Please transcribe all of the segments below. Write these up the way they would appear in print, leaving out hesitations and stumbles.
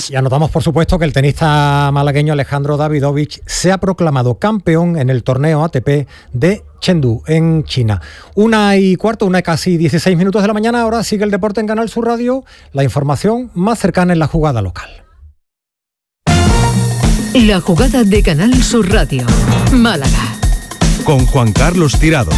Y anotamos, por supuesto, que el tenista malagueño Alejandro Davidovich se ha proclamado campeón en el torneo ATP de Chengdu, en China. 1:15, 1:16 de la mañana. Ahora sigue el deporte en Canal Sur Radio. La información más cercana en la jugada local. La jugada de Canal Sur Radio, Málaga. Con Juan Carlos Tirado.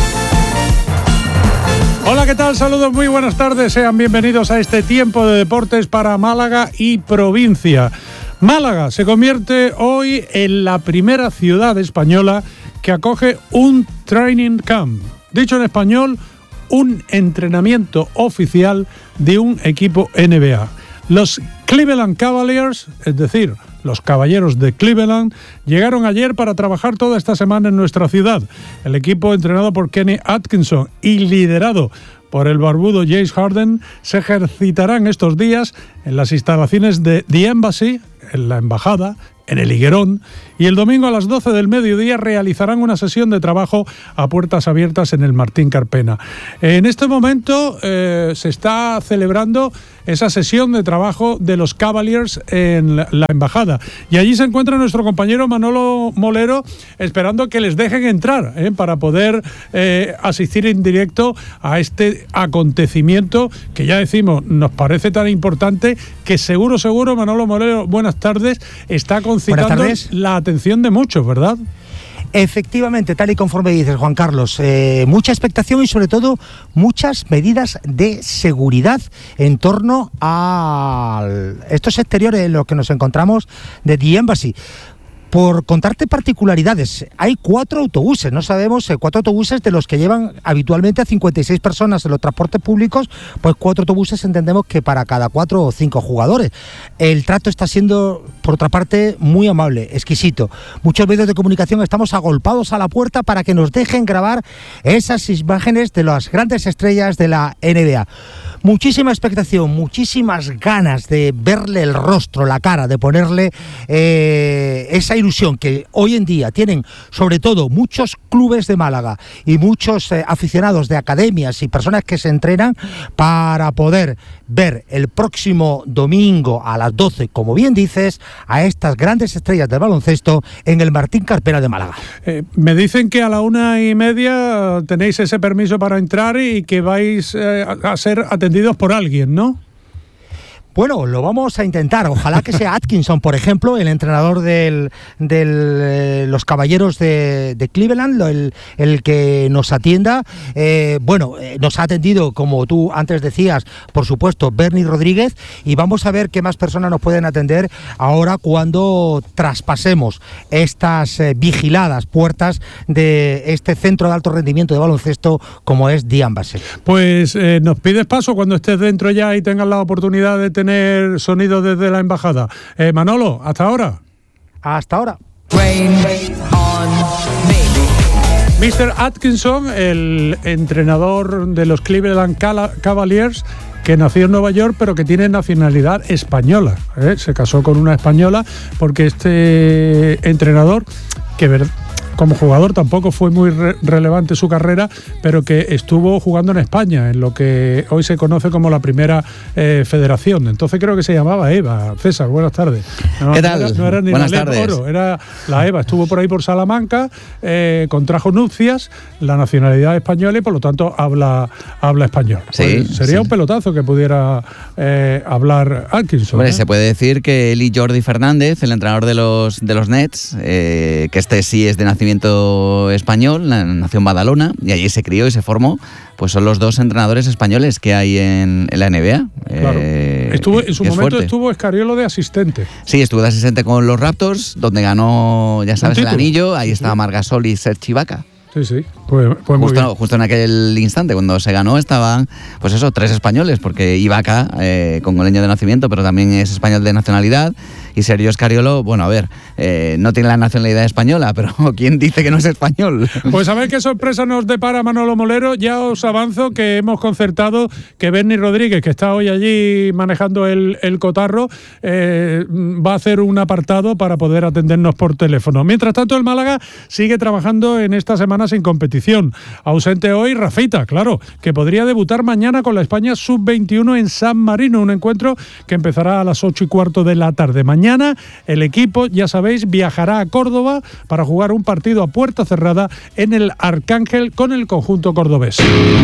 Hola, ¿qué tal? Saludos, muy buenas tardes. Sean bienvenidos a este tiempo de deportes para Málaga y provincia. Málaga se convierte hoy en la primera ciudad española que acoge un training camp. Dicho en español, un entrenamiento oficial de un equipo NBA. Los Cleveland Cavaliers, es decir, los Caballeros de Cleveland, llegaron ayer para trabajar toda esta semana en nuestra ciudad. El equipo, entrenado por Kenny Atkinson y liderado por el barbudo James Harden, se ejercitarán estos días en las instalaciones de The Embassy, en la embajada, en el Higuerón, y el domingo a las 12 del mediodía realizarán una sesión de trabajo a puertas abiertas en el Martín Carpena. En este momento se está celebrando esa sesión de trabajo de los Cavaliers en la embajada, y allí se encuentra nuestro compañero Manolo Molero esperando que les dejen entrar para poder asistir en directo a este acontecimiento que, ya decimos, nos parece tan importante que seguro, Manolo Molero, buenas tardes, está concitando la atención de muchos, ¿verdad? Efectivamente, tal y conforme dices, Juan Carlos, mucha expectación y sobre todo muchas medidas de seguridad en torno a estos exteriores en los que nos encontramos de The Embassy. Por contarte particularidades, hay 4 autobuses, no sabemos, 4 autobuses de los que llevan habitualmente a 56 personas en los transportes públicos, pues 4 autobuses entendemos que para cada 4 o 5 jugadores. El trato está siendo, por otra parte, muy amable, exquisito. Muchos medios de comunicación estamos agolpados a la puerta para que nos dejen grabar esas imágenes de las grandes estrellas de la NBA. Muchísima expectación, muchísimas ganas de verle el rostro, la cara, de ponerle esa ilusión que hoy en día tienen sobre todo muchos clubes de Málaga y muchos aficionados de academias y personas que se entrenan para poder ver el próximo domingo a las 12, como bien dices, a estas grandes estrellas del baloncesto en el Martín Carpena de Málaga. Me dicen que a la 1:30 tenéis ese permiso para entrar y que vais a ser atendidos por alguien, ¿no? Bueno, lo vamos a intentar. Ojalá que sea Atkinson, por ejemplo, el entrenador de los Caballeros de Cleveland, el que nos atienda. Nos ha atendido, como tú antes decías, por supuesto, Bernie Rodríguez, y vamos a ver qué más personas nos pueden atender ahora cuando traspasemos estas vigiladas puertas de este centro de alto rendimiento de baloncesto como es The Embassy. Pues nos pides paso cuando estés dentro ya y tengas la oportunidad de tener sonido desde la embajada. Manolo, ¿hasta ahora? Hasta ahora. Mr. Atkinson, el entrenador de los Cleveland Cavaliers, que nació en Nueva York pero que tiene nacionalidad española. Se casó con una española porque este entrenador, que como jugador tampoco fue muy relevante su carrera, pero que estuvo jugando en España, en lo que hoy se conoce como la primera federación. Entonces creo que se llamaba EVA. César, buenas tardes. ¿Qué tal? No era ni buenas la tardes. Oro, era la EVA. Estuvo por ahí por Salamanca, contrajo nupcias, la nacionalidad española y por lo tanto habla español. Sí, pues sería un pelotazo que pudiera hablar Atkinson. Hombre, se puede decir que él y Jordi Fernández, el entrenador de los Nets, que este sí es de nacimiento español, nació en Badalona y allí se crió y se formó, pues son los 2 entrenadores españoles que hay en la NBA. Claro. En su momento estuvo Escariolo de asistente. Sí, estuvo de asistente con los Raptors, donde ganó, ya sabes, el anillo. Ahí estaba Margasol y Serge Ibaka. Sí. Pues muy bien. Justo en aquel instante, cuando se ganó, estaban, pues eso, 3 españoles, porque Ibaka, congoleño de nacimiento, pero también es español de nacionalidad, y Sergio Escariolo, bueno, a ver, no tiene la nacionalidad española, pero ¿quién dice que no es español? Pues a ver qué sorpresa nos depara Manolo Molero. Ya os avanzo que hemos concertado que Bernie Rodríguez, que está hoy allí manejando el cotarro, va a hacer un apartado para poder atendernos por teléfono. Mientras tanto, el Málaga sigue trabajando en esta semana sin competición. competición. Ausente hoy Rafita, claro, que podría debutar mañana con la España Sub-21 en San Marino, un encuentro que empezará a las 8:15 de la tarde. Mañana el equipo, ya sabéis, viajará a Córdoba para jugar un partido a puerta cerrada en el Arcángel con el conjunto cordobés.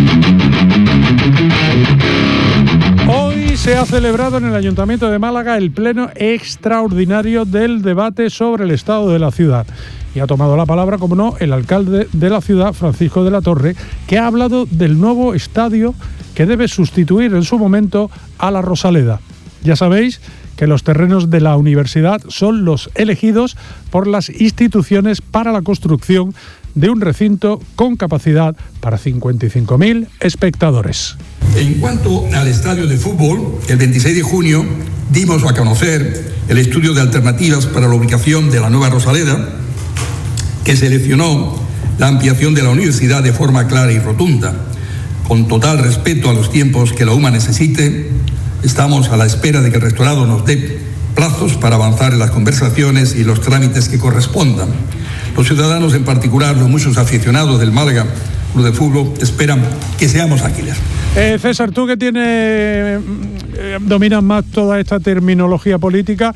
Hoy se ha celebrado en el Ayuntamiento de Málaga el pleno extraordinario del debate sobre el estado de la ciudad. Y ha tomado la palabra, como no, el alcalde de la ciudad, Francisco de la Torre, que ha hablado del nuevo estadio que debe sustituir en su momento a la Rosaleda. Ya sabéis que los terrenos de la universidad son los elegidos por las instituciones para la construcción de un recinto con capacidad para 55.000 espectadores. En cuanto al estadio de fútbol, el 26 de junio dimos a conocer el estudio de alternativas para la ubicación de la nueva Rosaleda, que seleccionó la ampliación de la universidad de forma clara y rotunda. Con total respeto a los tiempos que la UMA necesite, estamos a la espera de que el rectorado nos dé plazos para avanzar en las conversaciones y los trámites que correspondan. Los ciudadanos, en particular los muchos aficionados del Málaga Club de Fútbol, esperan que seamos ágiles. César, tú que dominas más toda esta terminología política,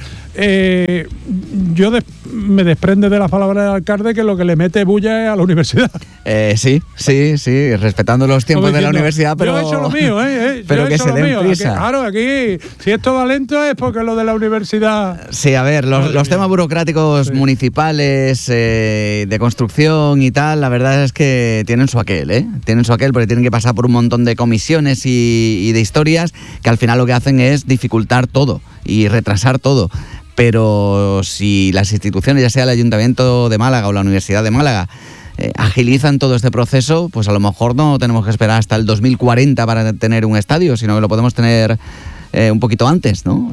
me desprende de las palabras del alcalde que lo que le mete bulla es a la universidad. Sí, respetando los tiempos de la universidad, pero... Yo he hecho lo mío, pero que se den prisa. Claro, aquí, si esto va lento es porque lo de la universidad... Sí, a ver, los temas burocráticos municipales, de construcción y tal, la verdad es que tienen su aquel, Tienen su aquel porque tienen que pasar por un montón de comisiones y de historias que al final lo que hacen es dificultar todo y retrasar todo. Pero si las instituciones, ya sea el Ayuntamiento de Málaga o la Universidad de Málaga, agilizan todo este proceso, pues a lo mejor no tenemos que esperar hasta el 2040 para tener un estadio, sino que lo podemos tener un poquito antes, ¿no?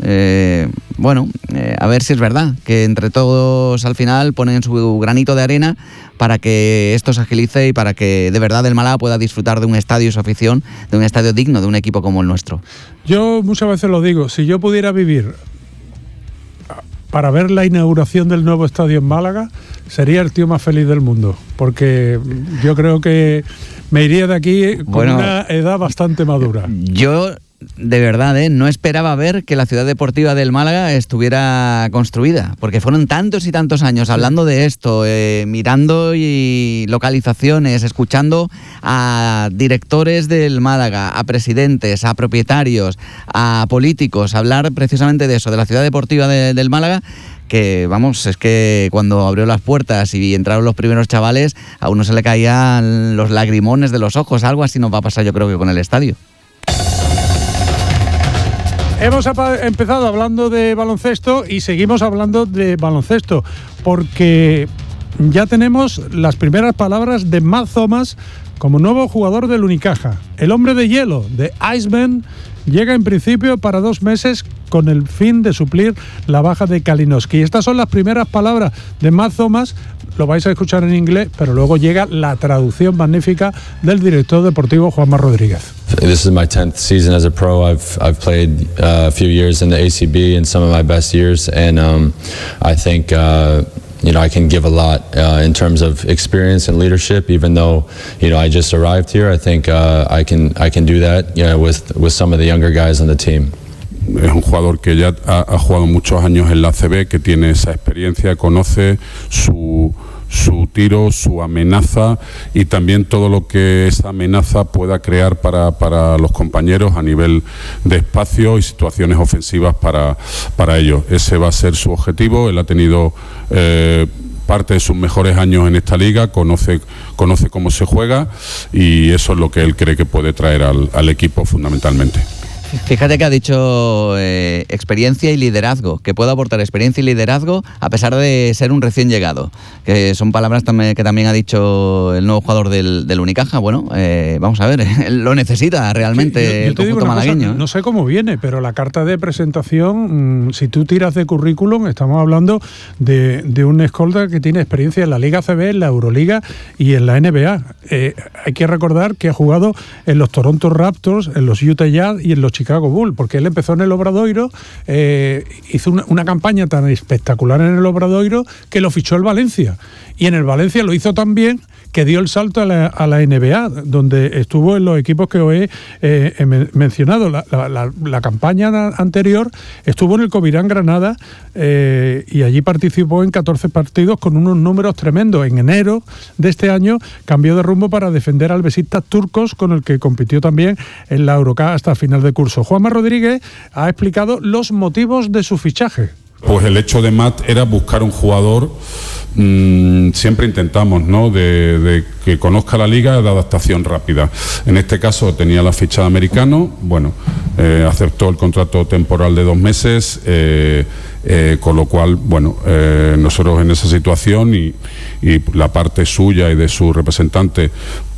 A ver si es verdad que entre todos al final ponen su granito de arena para que esto se agilice y para que de verdad el Málaga pueda disfrutar de un estadio y su afición, de un estadio digno de un equipo como el nuestro. Yo muchas veces lo digo, si yo pudiera vivir para ver la inauguración del nuevo estadio en Málaga, sería el tío más feliz del mundo, porque yo creo que me iría de aquí con una edad bastante madura. Yo, de verdad, no esperaba ver que la ciudad deportiva del Málaga estuviera construida, porque fueron tantos y tantos años hablando de esto, mirando y localizaciones, escuchando a directores del Málaga, a presidentes, a propietarios, a políticos, hablar precisamente de eso, de la ciudad deportiva del Málaga, que vamos, es que cuando abrió las puertas y entraron los primeros chavales, a uno se le caían los lagrimones de los ojos. Algo así nos va a pasar, yo creo, que con el estadio. Hemos empezado hablando de baloncesto y seguimos hablando de baloncesto, porque ya tenemos las primeras palabras de Matt Thomas como nuevo jugador del Unicaja. El hombre de hielo, de Iceman, llega en principio para 2 meses con el fin de suplir la baja de Kalinowski. Estas son las primeras palabras de Matt Thomas. Lo vais a escuchar en inglés, pero luego llega la traducción magnífica del director deportivo Juanma Rodríguez. This is my 10th season as a pro. I've played a few years in the ACB and some of my best years, and I think I can give a lot in terms of experience and leadership. Even though I just arrived here, I think I can do that with some of the younger guys on the team. Es un jugador que ya ha jugado muchos años en la ACB, que tiene esa experiencia, conoce su tiro, su amenaza y también todo lo que esa amenaza pueda crear para los compañeros a nivel de espacio y situaciones ofensivas para ellos. Ese va a ser su objetivo. Él ha tenido parte de sus mejores años en esta liga, conoce cómo se juega y eso es lo que él cree que puede traer al equipo fundamentalmente. Fíjate que ha dicho experiencia y liderazgo, que puede aportar experiencia y liderazgo a pesar de ser un recién llegado, que son palabras que también ha dicho el nuevo jugador del Unicaja. Bueno, vamos a ver, él lo necesita realmente el conjunto malagueño. No sé cómo viene, pero la carta de presentación, si tú tiras de currículum, estamos hablando de un escolta que tiene experiencia en la Liga ACB, en la Euroliga y en la NBA. Hay que recordar que ha jugado en los Toronto Raptors, en los Utah Jazz y en los Chicago Bulls, porque él empezó en el Obradoiro, hizo una campaña tan espectacular en el Obradoiro que lo fichó el Valencia, y en el Valencia lo hizo tan bien que dio el salto a la NBA, donde estuvo en los equipos que os he mencionado. La campaña anterior estuvo en el Covirán Granada y allí participó en 14 partidos con unos números tremendos. En enero de este año cambió de rumbo para defender al Beşiktaş Turcos, con el que compitió también en la Eurocup hasta final de curso. Juanma Rodríguez ha explicado los motivos de su fichaje. Pues el hecho de Matt era buscar un jugador, siempre intentamos, ¿no?, de que conozca la liga, de adaptación rápida. En este caso tenía la ficha de americano, bueno, aceptó el contrato temporal de 2 meses, con lo cual, bueno, nosotros en esa situación y la parte suya y de su representante,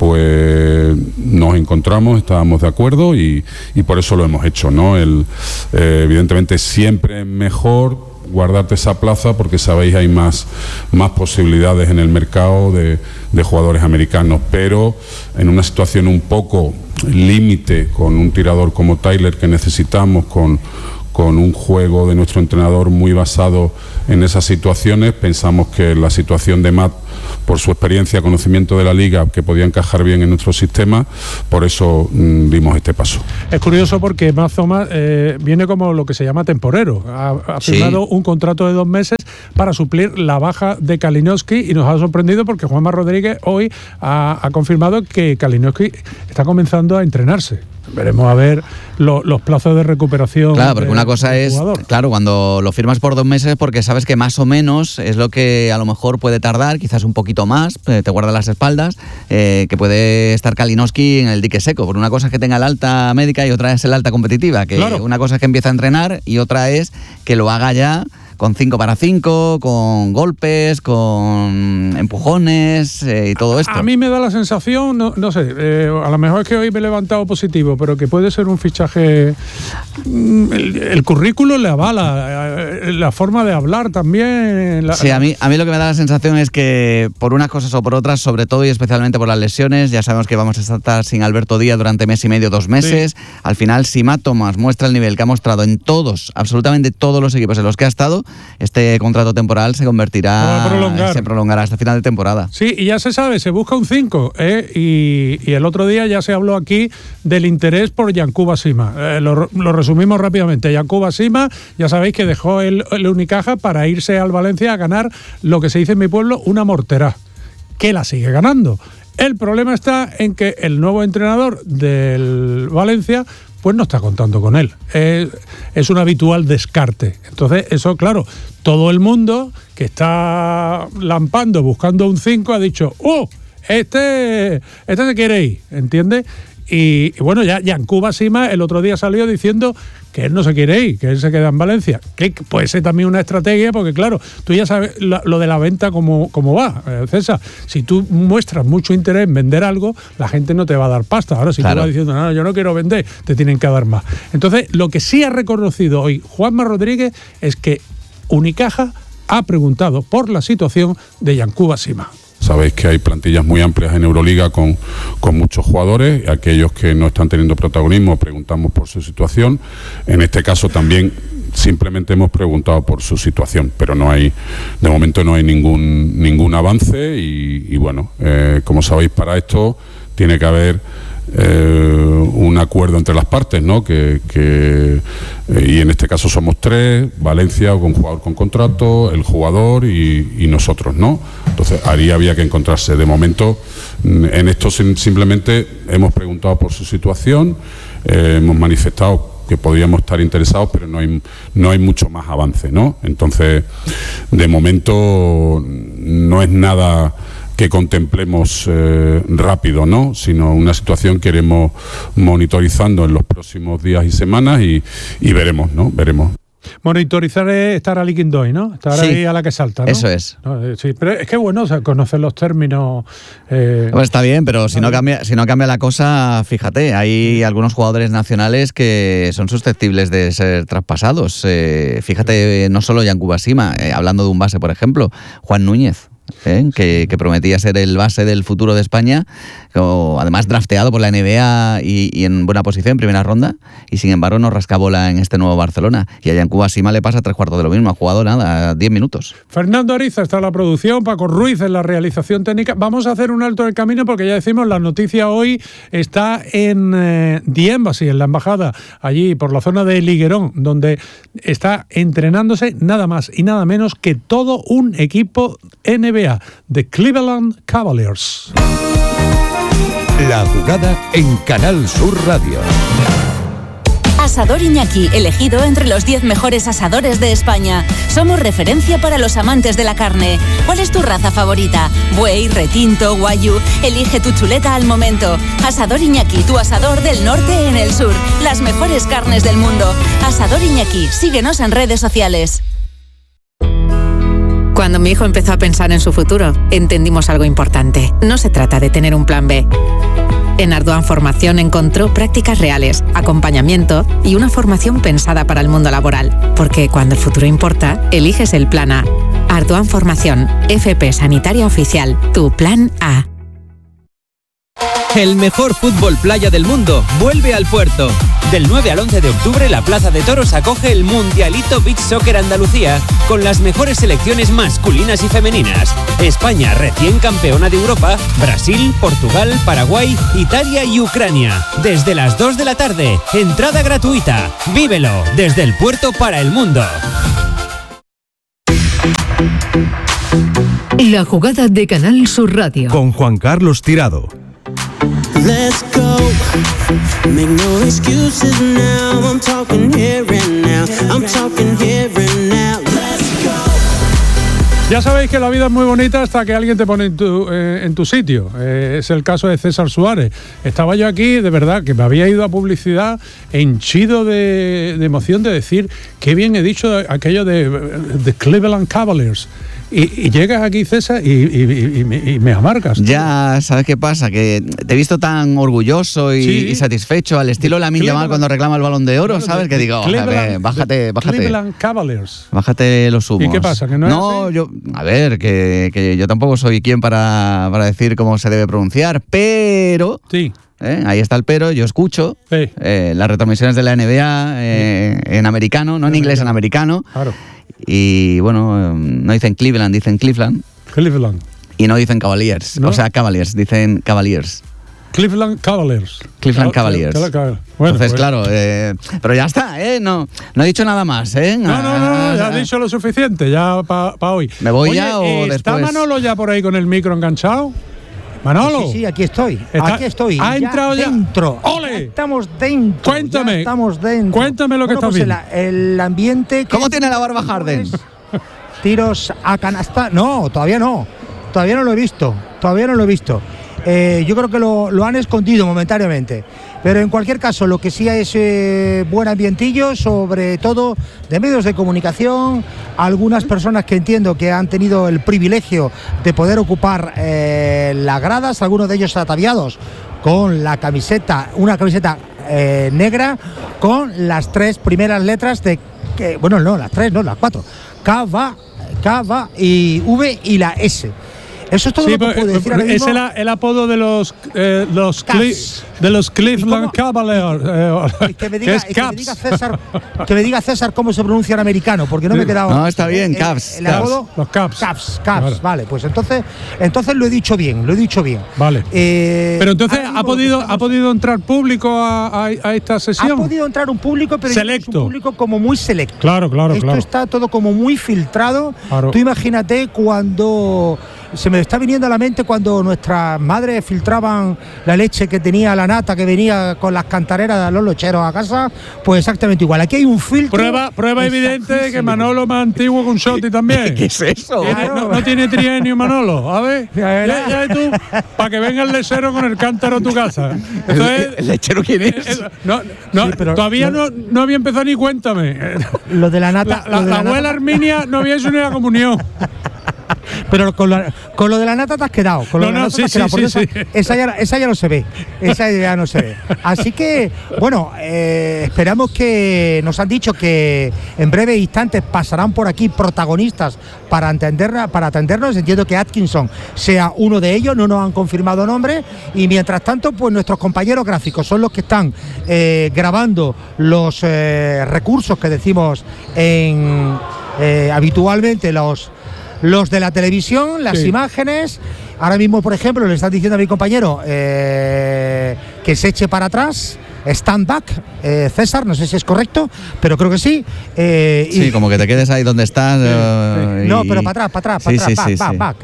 pues nos encontramos, estábamos de acuerdo y por eso lo hemos hecho, ¿no? Evidentemente siempre es mejor guardarte esa plaza porque sabéis hay más posibilidades en el mercado de jugadores americanos, pero en una situación un poco límite con un tirador como Tyler que necesitamos, con un juego de nuestro entrenador muy basado en esas situaciones, pensamos que la situación de Matt, por su experiencia, conocimiento de la liga, que podía encajar bien en nuestro sistema, por eso dimos este paso. Es curioso porque Matt Thomas viene como lo que se llama temporero. Ha firmado un contrato de 2 meses para suplir la baja de Kalinowski y nos ha sorprendido porque Juanma Rodríguez hoy ha confirmado que Kalinowski está comenzando a entrenarse. Veremos a ver los plazos de recuperación. Claro, porque una cosa es, claro, cuando lo firmas por 2 meses, porque sabes que más o menos es lo que a lo mejor puede tardar, quizás un poquito más, te guarda las espaldas, que puede estar Kalinowski en el dique seco. Porque una cosa es que tenga el alta médica y otra es el alta competitiva. Que claro. Una cosa es que empieza a entrenar y otra es que lo haga ya con 5 para 5, con golpes, con empujones y todo esto. A mí me da la sensación, no sé, a lo mejor es que hoy me he levantado positivo, pero que puede ser un fichaje. El currículo le avala, la forma de hablar también. Sí, a mí lo que me da la sensación es que por unas cosas o por otras, sobre todo y especialmente por las lesiones, ya sabemos que vamos a estar sin Alberto Díaz durante mes y medio, 2 meses. Sí. Al final, si Matt Thomas muestra el nivel que ha mostrado en todos, absolutamente todos los equipos en los que ha estado, este contrato temporal se prolongará hasta final de temporada. Sí, y ya se sabe, se busca un 5, y el otro día ya se habló aquí del interés por Yankuba Sima. Lo resumimos rápidamente. Yankuba Sima, ya sabéis que dejó el Unicaja para irse al Valencia a ganar lo que se dice en mi pueblo, una morterá, que la sigue ganando. El problema está en que el nuevo entrenador del Valencia pues no está contando con él. Es un habitual descarte. Entonces, eso, claro, todo el mundo que está lampando, buscando un 5, ha dicho, este se quiere ir, ¿entiendes? Y bueno, ya Yankuba Sima el otro día salió diciendo que él no se quiere ir, que él se queda en Valencia. Que puede ser también una estrategia, porque claro, tú ya sabes lo de la venta cómo va, César. Si tú muestras mucho interés en vender algo, la gente no te va a dar pasta. Ahora, si tú vas diciendo, no, yo no quiero vender, te tienen que dar más. Entonces, lo que sí ha reconocido hoy Juanma Rodríguez es que Unicaja ha preguntado por la situación de Yankuba Sima. Sabéis que hay plantillas muy amplias en Euroliga con muchos jugadores. Aquellos que no están teniendo protagonismo preguntamos por su situación. En este caso también simplemente hemos preguntado por su situación, pero de momento no hay ningún avance y bueno, como sabéis, para esto tiene que haber un acuerdo entre las partes, ¿no? Y en este caso somos 3, Valencia con jugador con contrato, el jugador y nosotros, ¿no? Entonces ahí había que encontrarse. De momento en esto simplemente hemos preguntado por su situación, hemos manifestado que podríamos estar interesados, pero no hay mucho más avance, ¿no? Entonces, de momento no es nada que contemplemos rápido, ¿no? Sino una situación que iremos monitorizando en los próximos días y semanas y veremos, ¿no? Veremos. Monitorizar es estar al liquindoy, ¿no? Estar ahí a la que salta, ¿no? Eso es. Sí, pero es que bueno, o sea, conocer los términos. Bueno, está bien, pero si no cambia la cosa, fíjate, hay algunos jugadores nacionales que son susceptibles de ser traspasados. Fíjate, no solo Yankuba Sima, hablando de un base, por ejemplo, Juan Núñez. que prometía ser el base del futuro de España, además drafteado por la NBA y en buena posición, en primera ronda, y sin embargo no rascabola en este nuevo Barcelona. Y allá en Cuba Sima le pasa 3/4 de lo mismo, ha jugado nada, 10 minutos. Fernando Ariza está en la producción, Paco Ruiz en la realización técnica. Vamos a hacer un alto en el camino porque ya decimos, la noticia hoy está en The Embassy, en la embajada, allí por la zona de Liguerón, donde está entrenándose nada más y nada menos que todo un equipo NBA, de Cleveland Cavaliers. La jugada en Canal Sur Radio. Asador Iñaki, elegido entre los 10 mejores asadores de España. Somos referencia para los amantes de la carne. ¿Cuál es tu raza favorita? Buey, retinto, guayú. Elige tu chuleta al momento. Asador Iñaki, tu asador del norte en el sur. Las mejores carnes del mundo. Asador Iñaki, síguenos en redes sociales. Cuando mi hijo empezó a pensar en su futuro, entendimos algo importante. No se trata de tener un plan B. En Ardoan Formación encontró prácticas reales, acompañamiento y una formación pensada para el mundo laboral. Porque cuando el futuro importa, eliges el plan A. Ardoan Formación, FP Sanitaria Oficial, tu plan A. El mejor fútbol playa del mundo vuelve al puerto. Del 9 al 11 de octubre, la Plaza de Toros acoge el Mundialito Beach Soccer Andalucía con las mejores selecciones masculinas y femeninas. España, recién campeona de Europa, Brasil, Portugal, Paraguay, Italia y Ucrania. Desde las 2 de la tarde, entrada gratuita. Vívelo desde el puerto para el mundo. La jugada de Canal Sur Radio. Con Juan Carlos Tirado. Let's go. Make no excuses now. I'm talking here and now. I'm talking here and now. Let's go. Ya sabéis que la vida es muy bonita hasta que alguien te pone en tu sitio. Es el caso de César Suárez. Estaba yo aquí, de verdad, que me había ido a publicidad henchido de emoción de decir qué bien he dicho aquello de Cleveland Cavaliers. Y llegas aquí, César, y me amargas. Ya, ¿sabes qué pasa? Que te he visto tan orgulloso y satisfecho, al estilo Lamine Yamal cuando reclama el Balón de Oro, ¿sabes? Que digo, bájate. Cleveland Cavaliers. Bájate los humos. ¿Y qué pasa? ¿Que no es así? Yo, a ver, que yo tampoco soy quien para decir cómo se debe pronunciar, pero... Sí. Ahí está el pero, yo escucho las retransmisiones de la NBA en americano, no en inglés, en americano. Claro. Y bueno, no dicen Cleveland, dicen Cleveland. Y no dicen Cavaliers, ¿no? O sea, Cavaliers, dicen Cavaliers. Cleveland Cavaliers. Cavaliers. Bueno, entonces, claro, pero ya está, no he dicho nada más, No, ya has dicho lo suficiente, ya para hoy. ¿Me voy ya o ¿está después? ¿Está Manolo ya por ahí con el micro enganchado? Manolo. Sí, aquí estoy. ¿Ha entrado ya? Dentro. ¡Ole! Estamos dentro. Cuéntame. Estamos dentro. Cuéntame lo que estás viendo. El ambiente. ¿Cómo tiene la barba Harden? Tiros a canasta. No, todavía no. Todavía no lo he visto. Yo creo que lo han escondido momentáneamente. Pero en cualquier caso, lo que sí es buen ambientillo, sobre todo de medios de comunicación, algunas personas que entiendo que han tenido el privilegio de poder ocupar las gradas, algunos de ellos ataviados con una camiseta negra, con las 3 primeras letras de... las 4. K, y V y la S. Eso es todo lo que puedo decir ahora mismo. Es el apodo de los Cleveland Cavaliers. Que me diga César cómo se pronuncia en americano, porque no me he quedado. No, está bien, Cavs. El apodo, los Cavs. Cavs, vale, pues entonces lo he dicho bien. Vale. Pero entonces ha podido entrar público a esta sesión. Ha podido entrar un público, pero es un público como muy selecto. Claro. Esto está todo como muy filtrado. Claro. Tú imagínate cuando... Se me está viniendo a la mente cuando nuestras madres filtraban la leche que tenía, la nata que venía con las cantareras de los locheros a casa, pues exactamente igual. Aquí hay un filtro. Prueba evidente de que Manolo es más antiguo que un Shoti también. ¿Qué es eso? Claro. No tiene trienio Manolo. A ver, ya tú, para que venga el lechero con el cántaro a tu casa. Entonces, ¿El lechero quién es? Todavía no había empezado ni cuéntame. Lo de la nata. La abuela Herminia no había hecho ni la comunión. Pero con lo de la nata te has quedado. Con lo de la nata te has quedado, porque esa ya no se ve. Esa ya no se ve. Así que, bueno, esperamos que nos han dicho que en breves instantes pasarán por aquí protagonistas para atendernos. Entiendo que Atkinson sea uno de ellos, no nos han confirmado nombre. Y mientras tanto, pues nuestros compañeros gráficos son los que están grabando los recursos que decimos habitualmente los de la televisión, las imágenes. Ahora mismo, por ejemplo, le están diciendo a mi compañero que se eche para atrás, stand back, César, no sé si es correcto, pero creo que sí. Sí, como que te quedes ahí donde estás. No, pero para atrás, back,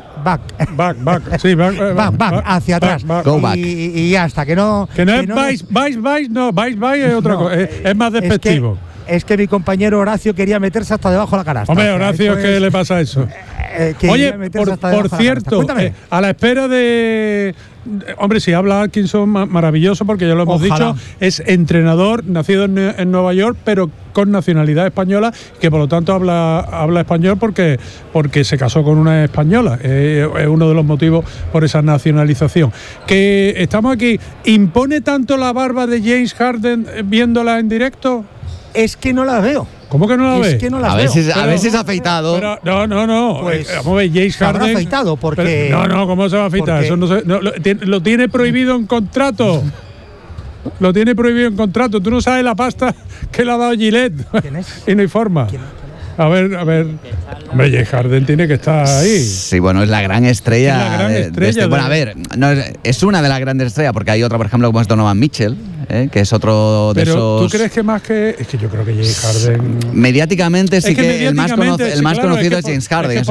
hacia atrás. Go back. Y ya está, que no es vais es otra cosa, es más despectivo. Es que mi compañero Horacio quería meterse hasta debajo de la canasta. Hombre, Horacio, ¿qué le pasa a eso? Oye, por cierto, a la espera de... Hombre, si habla Atkinson, maravilloso, porque ya lo hemos dicho, es entrenador, nacido en Nueva York, pero con nacionalidad española, que por lo tanto habla español porque se casó con una española. Es uno de los motivos por esa nacionalización. Que estamos aquí, ¿impone tanto la barba de James Harden viéndola en directo? Es que no la veo. ¿Cómo que no la ves? Que no la a veo. ver si se ha afeitado. Pero, no. Pues, vamos a ver, James Harden. Se habrá afeitado porque. ¿Cómo se va a afeitar? Eso lo tiene prohibido en contrato. Lo tiene prohibido en contrato. Tú no sabes la pasta que le ha dado Gillette. ¿Quién es? Y no hay forma. A ver. Hombre, James Harden tiene que estar ahí. Sí, bueno, es la gran estrella. Bueno, a ver, es una de las grandes estrellas, porque hay otra, por ejemplo, como es Donovan Mitchell, que es otro de esos. Pero ¿tú crees que más que...? Es que yo creo que James Harden... Mediáticamente sí que el más conocido es James Harden.